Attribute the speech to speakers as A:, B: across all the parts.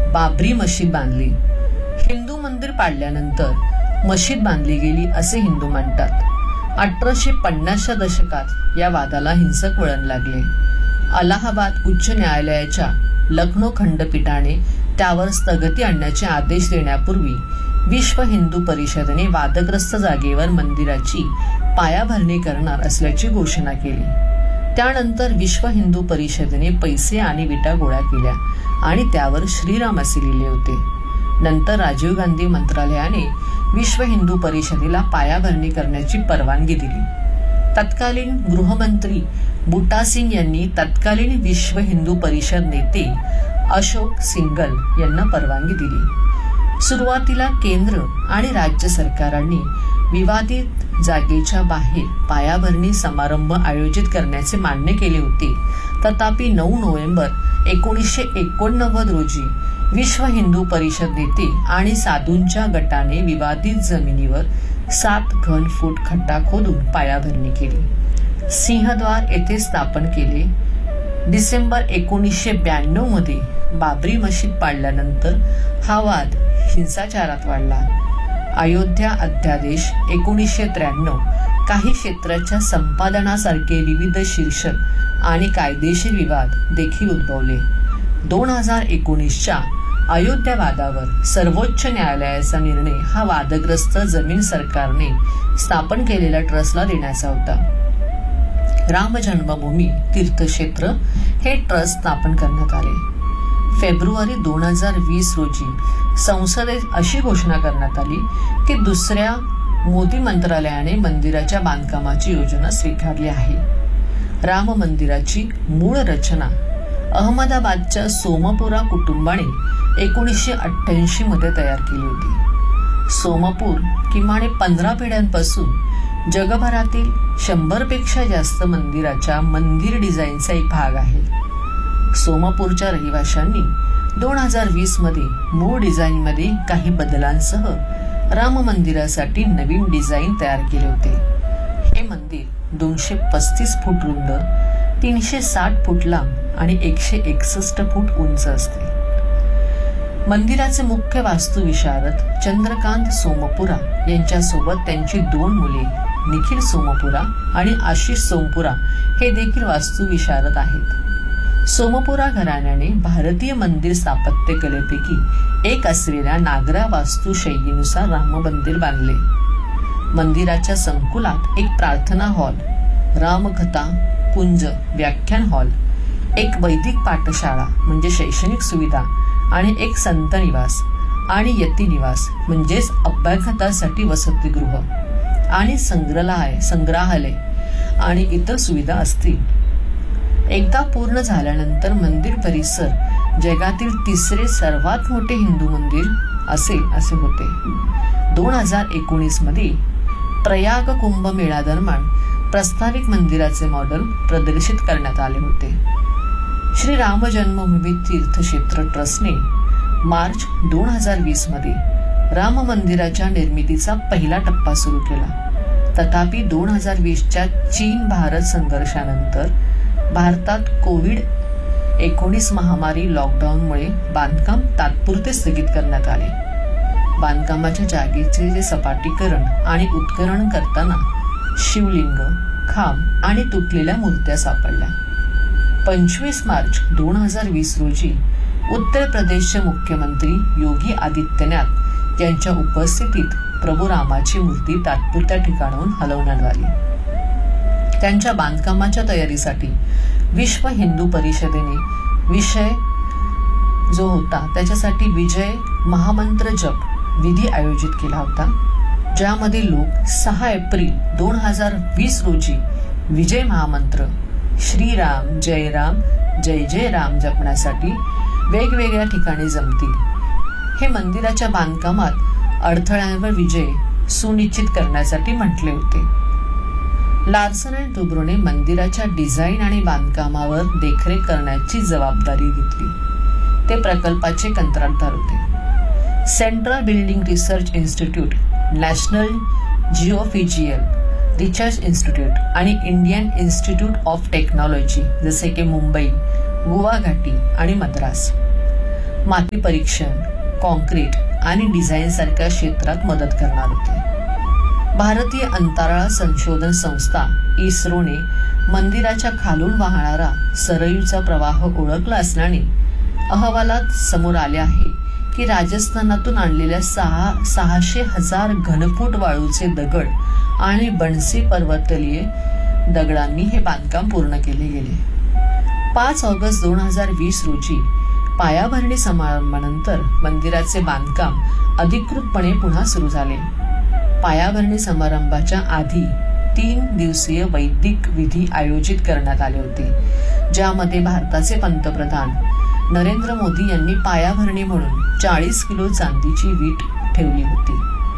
A: बाबरी मशीद बांधली. हिंदू मंदिर पाडल्यानंतर मशीद बांधली गेली असे हिंदू मानतात. 1850च्या दशकात या वादाला हिंसक वळण लागले. अलाहाबाद उच्च न्यायालयाच्या लखनौ खंडपीठाने त्यावर स्थगिती आणण्याचे आदेश देण्यापूर्वी विश्व हिंदू परिषदेने वादग्रस्त जागेवर मंदिराची पायाभरणी करणार असल्याची घोषणा केली. त्यानंतर विश्व हिंदू परिषदेने पैसे आणि विटा गोळा केल्या आणि त्यावर श्रीराम असे लिहिले होते. नंतर राजीव गांधी मंत्रालयाने विश्व हिंदू परिषदेला पायाभरणी करण्याची परवानगी दिली. तत्कालीन गृहमंत्री बूटा सिंग यांनी तत्कालीन विश्व हिंदू परिषद नेते अशोक सिंगल यांना परवानगी दिली. सुरुवातीला केंद्र आणि राज्य सरकारांनी विवादित जागेच्या बाहेर पायाभरणी समारंभ आयोजित करण्याचे मान्य केले होते. तथापि 9 नोव्हेंबर 1989 रोजी विश्व हिंदू परिषद नेते आणि साधूंच्या गटाने विवादित जमिनीवर 7 घन फूट खड्डा खोदून पायाभरणी केली. सिंहद्वार येथे स्थापन केले. डिसेंबर 1992 मध्ये बाबरी मशीद पाडल्यानंतर हा वाद हिंसाचारात वाढला. अयोध्या अध्यादेश 1993 काही क्षेत्राच्या संपादनासारखे विविध शीर्षक आणि कायदेशीर विवाद देखील उद्भवले. 2019च्या अयोध्या वादावर सर्वोच्च न्यायालयाचा निर्णय हा वादग्रस्त जमीन सरकारने स्थापन केलेल्या ट्रस्टला देण्याचा होता. राम जन्मभूमी तीर्थक्षेत्र हे ट्रस्ट स्थापन करण्यात आले. फेब्रुवारी 2020 रोजी संसदेत अशी घोषणा करण्यात आली की दुसऱ्या मोदी मंत्रालयाने मंदिराच्या बांधकामाची योजना स्वीकारली आहे. राम मंदिराची मूळ रचना अहमदाबादच्या सोमपुरा कुटुंबाने 1988 मध्ये तयार केली होती. सोमपूर किमान 15 पिढ्यांपासून जगभरातील 100 पेक्षा जास्त मंदिराच्या मंदिर डिझाईनचा एक भाग आहे. सोमपूरच्या रहिवाशांनी 2020 मध्ये मूळ डिझाईनमध्ये काही बदलांसह राम मंदिरासाठी नवीन डिझाईन तयार केले होते. हे मंदिर 235 फूट रुंद, 360 फूट लांब आणि 161 फूट उंच असते. मंदिराचे मुख्य वास्तुविशारद चंद्रकांत सोमपुरा यांच्यासोबत त्यांची 2 मुले निखिल सोमपुरा आणि आशिष सोमपुरा हे देखील वास्तुविशारद आहेत. सोमपुरा घराण्याने भारतीय मंदिर स्थापत्य कलेपैकी एक असलेल्या नागरा वास्तुशैलीनुसार राम मंदिर बांधले. मंदिराच्या संकुलात एक प्रार्थना हॉल, रामकथा कुंज, व्याख्यान हॉल, एक वैदिक पाठशाळा म्हणजे शैक्षणिक सुविधा आणि एक संत निवास आणि यती निवास म्हणजेच अभ्यागतासाठी वसतिगृह आणि संग्रहालय आणि इतर सुविधा असतील. एकदा पूर्ण झाल्यानंतर मंदिर परिसर जगातील 3रे सर्वात मोठे हिंदू मंदिर असेल असे होते. 2019 मध्ये प्रयाग कुंभमेळा दरम्यान प्रस्तावित मंदिराचे मॉडेल प्रदर्शित करण्यात आले होते. श्री राम जन्मभूमी तीर्थक्षेत्र ट्रस्टने मार्च 2020 मध्ये राम मंदिराच्या निर्मितीचा पहिला टप्पा सुरू केला. तथापि 2020च्या चीन भारत संघर्षानंतर भारतात कोविड-19 महामारी लॉकडाऊनमुळे बांधकाम तात्पुरते स्थगित करण्यात आले. बांधकामाच्या जागेचे सपाटीकरण आणि उत्खनन करताना शिवलिंग, खांब आणि तुटलेल्या मूर्त्या सापडल्या. 25 मार्च 2020 रोजी उत्तर प्रदेशचे मुख्यमंत्री योगी आदित्यनाथ यांच्या उपस्थितीत प्रभू रामाची मूर्ती तात्पुरत्या ठिकाणाहून हलवण्यात आली. त्यांच्या बांधकामाच्या तयारीसाठी विश्व हिंदू परिषदेने विषय जो होता त्याच्यासाठी विजय महामंत्र जप विधी आयोजित केला होता, ज्यामध्ये लोक 6 एप्रिल 2020 रोजी विजय महामंत्र श्रीराम जय राम जय जय राम जपण्यासाठी वेगवेगळ्या ठिकाणी जमतील. हे मंदिराच्या बांधकामात अडथळ्यांवर विजय सुनिश्चित करण्यासाठी म्हटले होते. लार्सन अँड टुब्रोने मंदिराच्या डिझाईन आणि बांधकामावर देखरेख करण्याची जबाबदारी घेतली. ते प्रकल्पाचे कंत्राटदार होते. Central building research institute, national geophysical research institute आणि इंडियन इन्स्टिट्यूट ऑफ टेक्नॉलॉजी जसे की मुंबई, गुवाहाटी आणि मद्रास. माती परीक्षण, कॉन्क्रीट आणि डिझाईन सारख्या क्षेत्रात मदत करणार होते. भारतीय अंतराळ संशोधन संस्था इस्रोने मंदिराच्या खालून वाहणारा सरयूचा प्रवाह ओळखला असल्याने अहवालात समोर आले आहे की राजस्थानातून आणलेल्या 600,000 घनफूट वाळूचे दगड आणि बनसी पर्वतलीय दगडांनी हे बांधकाम पूर्ण केले गेले. 5 ऑगस्ट 2020 रोजी पायाभरणी समारंभानंतर मंदिराचे बांधकाम अधिकृतपणे पुन्हा सुरू झाले. पायाभरणी समारंभाच्या आधी 3 दिवसीय वैदिक विधी आयोजित करण्यात आले होते, ज्यामध्ये भारताचे पंतप्रधान नरेंद्र मोदी यांनी पायाभरणी म्हणून 40 किलो चांदीची वीट ठेवली होती.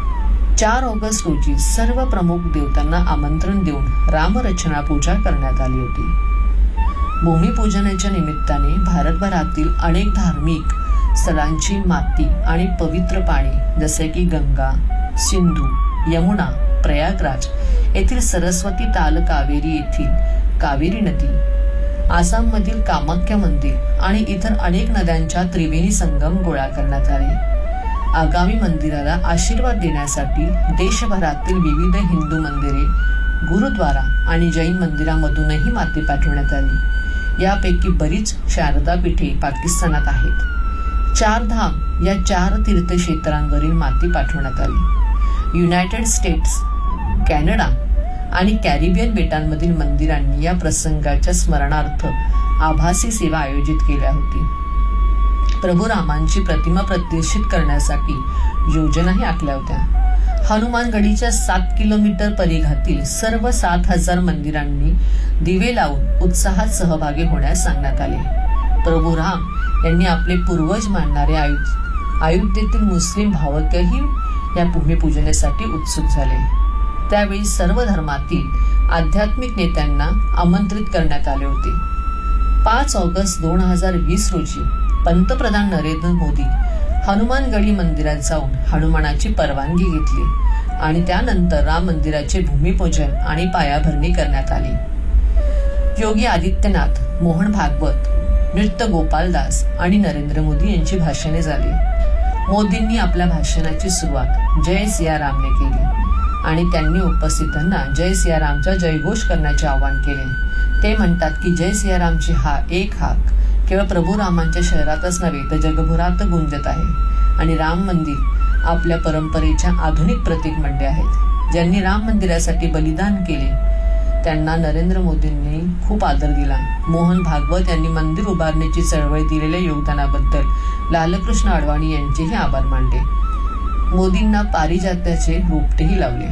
A: 4 ऑगस्ट रोजी सर्व प्रमुख देवतांना आमंत्रण देऊन रामरचना पूजा करण्यात आली होती. भूमिपूजनाच्या निमित्ताने भारतभरातील अनेक धार्मिक स्थळांची माती आणि पवित्र पाणी जसे की गंगा, सिंधू, यमुना, प्रयागराज येथील सरस्वती ताल कावेरी येथील कावेरी नदी, आसाममधील कामाख्या मंदिर आणि इतर अनेक नद्यांच्या त्रिवेणी संगम गोळा करण्यात आले. आगामी मंदिराला आशीर्वाद देण्यासाठी देशभरातील विविध हिंदू मंदिरे, गुरुद्वारा आणि जैन मंदिरांमधूनही माती पाठवण्यात आली. यापैकी बरीच शारदा पीठे पाकिस्तानात आहेत. 4 धाम या 4 तीर्थक्षेत्रांवरील माती पाठवण्यात आली. युनायटेड स्टेट्स, कॅनडा आणि कॅरिबियन बेटांमधील मंदिरांनी या प्रसंगाच्या स्मरणार्थ आभासी सेवा आयोजित केल्या होती. प्रभू रामांची प्रतिमा प्रतिष्ठित करण्यासाठी योजनाही आखल्या होत्या. हनुमानगडीच्या 7 किलोमीटर परिघातील सर्व 7,000 मंदिरांनी दिवे लावून उत्साहात सहभागी होण्यास सांगण्यात आले. प्रभू राम यांनी आपले पूर्वज मानणारे अयोध्येतील मुस्लिम भावकही या भूमिपूजनासाठी उत्सुक झाले. त्यावेळी सर्व धर्मातील आध्यात्मिक नेत्यांना आमंत्रित करण्यात आले होते. 5 ऑगस्ट 2020 रोजी पंतप्रधान नरेंद्र मोदी हनुमानगडी मंदिरात जाऊन हनुमानाची परवानगी घेतली आणि त्यानंतर राम मंदिराचे भूमिपूजन आणि पायाभरणी करण्यात आली. योगी आदित्यनाथ, मोहन भागवत, नृत्य गोपालदास आणि नरेंद्र मोदी यांची भाषणे झाली. मोदींनी आपल्या भाषणाची सुरुवात जय सियारामने केली आणि त्यांनी उपस्थितांना जय सियारामचा जयघोष करण्याचे आवाहन केले. ते म्हणतात की जय सियारामची हा एक हाक केवळ प्रभू रामांच्या शहरातच नव्हे तर जगभरात गुंजत आहे आणि राम मंदिर आपल्या परंपरेच्या आधुनिक प्रतीक मानले आहेत. ज्यांनी राम मंदिरासाठी बलिदान केले त्यांना नरेंद्र मोदींनी खूप आदर दिला. मोहन भागवत यांनी मंदिर उभारण्याची चळवळीत दिलेल्या योगदानाबद्दल लालकृष्ण अडवाणी यांचेही आभार मानले. मोदींना पारिजात्याचे रोपटेही लावले.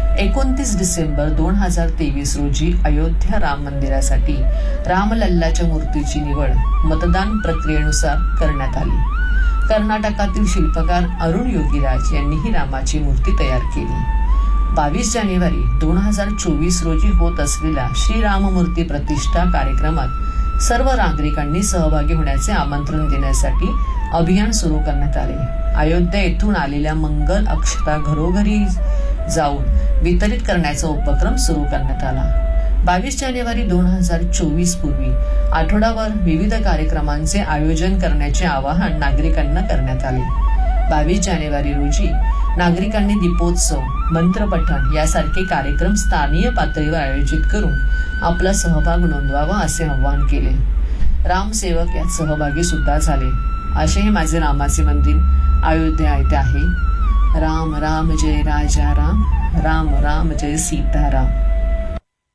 A: 29 डिसेंबर 2023 रोजी अयोध्या राम मंदिरासाठी रामलल्लाच्या मूर्तीची निवड मतदान प्रक्रियेनुसार करण्यात आली. कर्नाटकातील शिल्पकार अरुण योगीराज यांनीही रामाची मूर्ती तयार केली. 22 जानेवारी 2024 रोजी होत असलेल्या श्रीराममूर्ती प्रतिष्ठा कार्यक्रमात सर्व नागरिकांनी सहभागी होण्याचे आमंत्रण देण्यासाठी अभियान सुरू करण्यात आले. अयोध्या येथून आलेल्या मंगल अक्षता घरोघरी जाऊन वितरित करण्याचा उपक्रम सुरू करण्यात आला. 22 जानेवारी 2024 पूर्वी आठवडाभर विविध कार्यक्रमांचे आयोजन करण्याचे आवाहन नागरिकांना करण्यात आले. 22 जानेवारी रोजी नागरिकांनी दीपोत्सव, मंत्रपठण यासारखे कार्यक्रम स्थानीय पातळीवर आयोजित करून आपला सहभाग नोंदवावा असे आवाहन केले. रामसेवक यात सहभागी सुद्धा झाले. असे हे माझे रामाचे मंदिर अयोध्या येथे आहे. राम राम जय राजा राम, राम राम जय सीताराम.